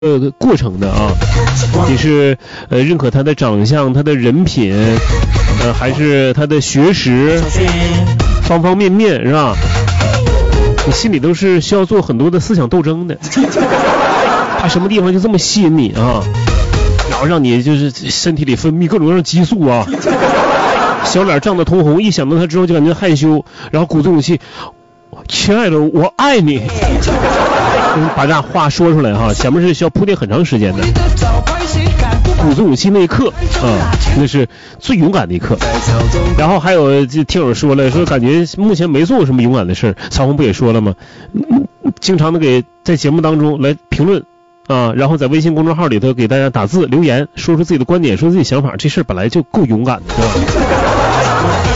过程的啊，你是认可他的长相、他的人品，还是他的学识，方方面面是吧？你心里都是需要做很多的思想斗争的。他什么地方就这么吸引你啊？然后让你就是身体里分泌各种各样的激素啊，小脸涨得通红，一想到他之后就感觉害羞，然后鼓足勇气，亲爱的，我爱你。把这话说出来哈，前面是需要铺垫很长时间的。鼓足勇气那一刻啊，那是最勇敢的一刻。然后还有听友说了，说感觉目前没做过什么勇敢的事儿。曹红不也说了吗？经常的给在节目当中来评论啊，然后在微信公众号里头给大家打字留言，说出自己的观点，说自己想法，这事儿本来就够勇敢的，对吧？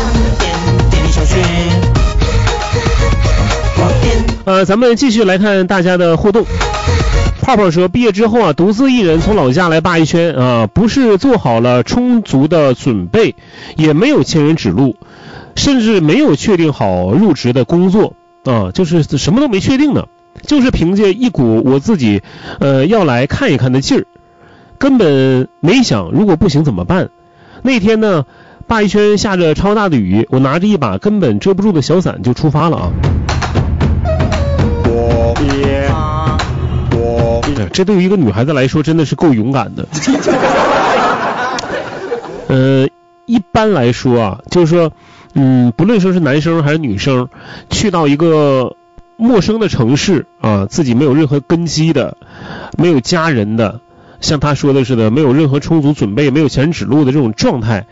咱们继续来看大家的互动。泡泡说，毕业之后啊，独自一人从老家来鲅鱼圈啊，不是做好了充足的准备，也没有前人指路，甚至没有确定好入职的工作啊，就是什么都没确定呢，就是凭借一股我自己要来看一看的劲儿，根本没想如果不行怎么办。那天呢，鲅鱼圈下着超大的雨，我拿着一把根本遮不住的小伞就出发了啊。这对于一个女孩子来说真的是够勇敢的。一般来说啊，就是说不论说是男生还是女生，去到一个陌生的城市啊，自己没有任何根基的，没有家人的，像他说的似的，没有任何充足准备，没有前人指路的这种状态，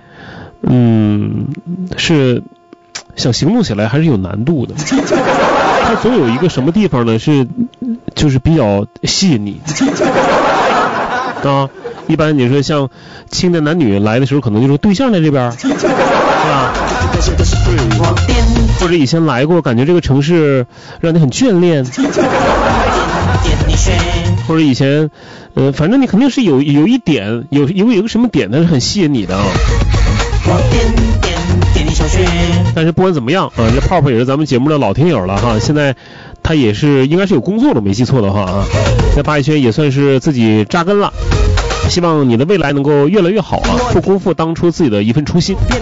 是想行动起来还是有难度的。他总有一个什么地方呢就是比较吸引你啊。一般你说像亲的男女来的时候，可能就说对象在这边是吧？或者以前来过，感觉这个城市让你很眷恋，或者以前反正你肯定是有一点有一个什么点它是很吸引你的啊。但是不管怎么样啊，这泡泡也是咱们节目的老听友了哈，现在他也是应该是有工作了，没记错的话啊，在鲅鱼圈也算是自己扎根了。希望你的未来能够越来越好啊，不辜负当初自己的一份初心。